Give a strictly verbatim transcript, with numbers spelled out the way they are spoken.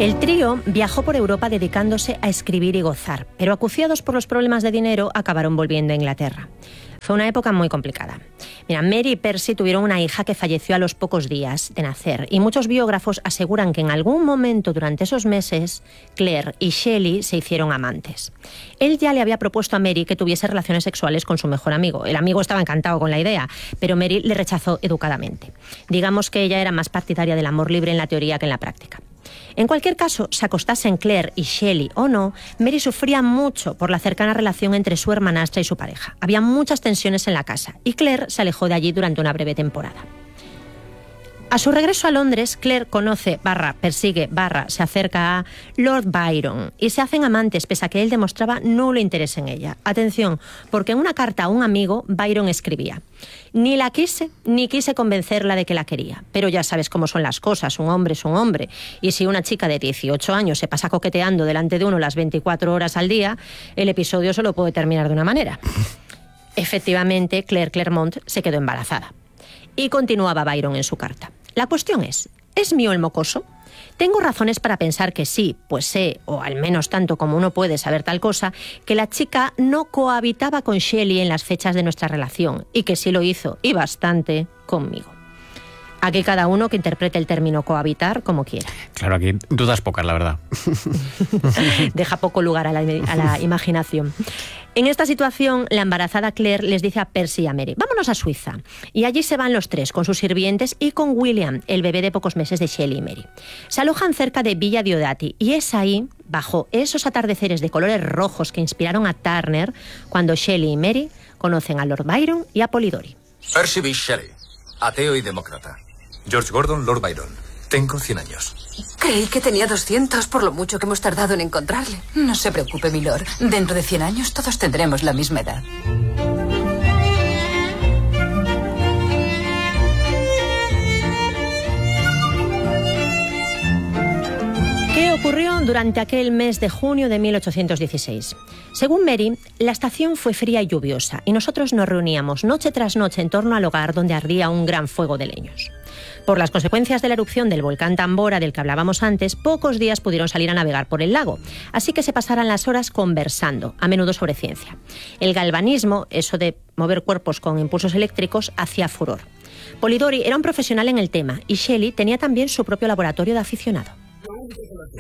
El trío viajó por Europa dedicándose a escribir y gozar, pero acuciados por los problemas de dinero acabaron volviendo a Inglaterra. Fue una época muy complicada. Mira, Mary y Percy tuvieron una hija que falleció a los pocos días de nacer y muchos biógrafos aseguran que en algún momento durante esos meses Claire y Shelley se hicieron amantes. Él ya le había propuesto a Mary que tuviese relaciones sexuales con su mejor amigo. El amigo estaba encantado con la idea, pero Mary le rechazó educadamente. Digamos que ella era más partidaria del amor libre en la teoría que en la práctica. En cualquier caso, se acostasen Claire y Shelley o no, Mary sufría mucho por la cercana relación entre su hermanastra y su pareja. Había muchas tensiones en la casa y Claire se alejó de allí durante una breve temporada. A su regreso a Londres, Claire conoce, barra, persigue, barra, se acerca a Lord Byron y se hacen amantes pese a que él demostraba nulo interés en ella. Atención, porque en una carta a un amigo, Byron escribía: ni la quise, ni quise convencerla de que la quería. Pero ya sabes cómo son las cosas, un hombre es un hombre. Y si una chica de dieciocho años se pasa coqueteando delante de uno las veinticuatro horas al día, el episodio solo puede terminar de una manera. Efectivamente, Claire Clairmont se quedó embarazada. Y continuaba Byron en su carta: la cuestión es, ¿es mío el mocoso? Tengo razones para pensar que sí, pues sé, o al menos tanto como uno puede saber tal cosa, que la chica no cohabitaba con Shelley en las fechas de nuestra relación y que sí lo hizo, y bastante, conmigo. Aquí cada uno que interprete el término cohabitar como quiera. Claro, aquí dudas pocas, la verdad. Deja poco lugar a la, a la imaginación. En esta situación, la embarazada Claire les dice a Percy y a Mary: vámonos a Suiza. Y allí se van los tres, con sus sirvientes y con William, el bebé de pocos meses de Shelley y Mary. Se alojan cerca de Villa Diodati y es ahí, bajo esos atardeceres de colores rojos que inspiraron a Turner, cuando Shelley y Mary conocen a Lord Byron y a Polidori. Percy Bysshe Shelley, ateo y demócrata. George Gordon, Lord Byron. Tengo cien años. Creí que tenía doscientos por lo mucho que hemos tardado en encontrarle. No se preocupe, milord. Dentro de cien años todos tendremos la misma edad. ¿Qué ocurrió durante aquel mes de junio de mil ochocientos dieciséis? Según Mary, la estación fue fría y lluviosa y nosotros nos reuníamos noche tras noche en torno al hogar donde ardía un gran fuego de leños. Por las consecuencias de la erupción del volcán Tambora del que hablábamos antes, pocos días pudieron salir a navegar por el lago, así que se pasaran las horas conversando, a menudo sobre ciencia. El galvanismo, eso de mover cuerpos con impulsos eléctricos, hacía furor. Polidori era un profesional en el tema y Shelley tenía también su propio laboratorio de aficionado.